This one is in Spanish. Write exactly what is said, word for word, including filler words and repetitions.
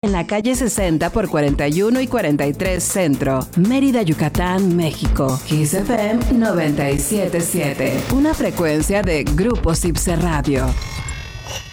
en la calle sesenta por cuarenta y uno y cuarenta y tres Centro, Mérida, Yucatán, México. Kiss F M noventa y siete punto siete, una frecuencia de Grupo Sipse Radio.